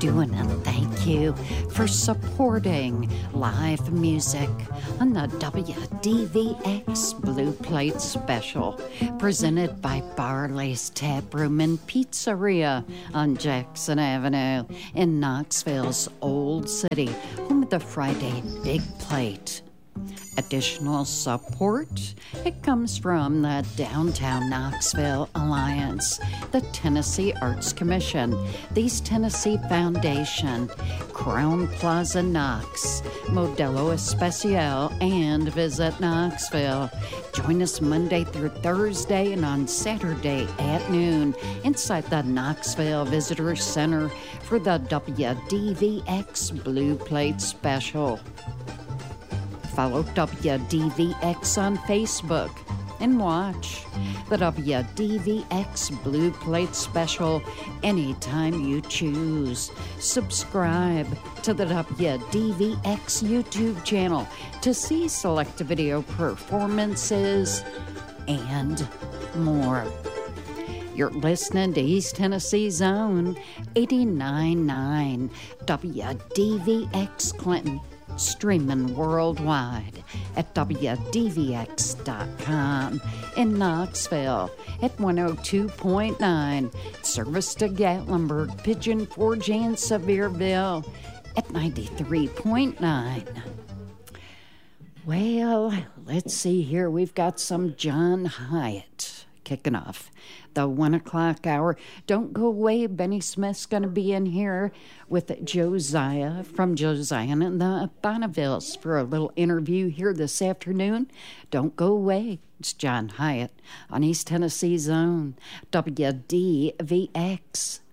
doing a thank you for supporting live music on the WDVX Blue Plate Special, presented by Barley's Tap Room and Pizzeria on Jackson Avenue in Knoxville's Old City, home of the Friday Big Plate. Additional support, it comes from the Downtown Knoxville Alliance, the Tennessee Arts Commission, the East Tennessee Foundation, Crown Plaza Knox, Modelo Especial, and Visit Knoxville. Join us Monday through Thursday and on Saturday at noon inside the Knoxville Visitor Center for the WDVX Blue Plate Special. Follow WDVX on Facebook and watch the WDVX Blue Plate Special anytime you choose. Subscribe to the WDVX YouTube channel to see select video performances and more. You're listening to East Tennessee's own 89.9 WDVX Clinton. Streaming worldwide at WDVX.com, in Knoxville at 102.9, service to Gatlinburg, Pigeon Forge, and Sevierville at 93.9. Well, let's see here. We've got some John Hyatt kicking off the 1 o'clock hour. Don't go away. Benny Smith's going to be in here with Josiah from Josiah and the Bonnevilles for a little interview here this afternoon. Don't go away. It's John Hyatt on East Tennessee's own WDVX.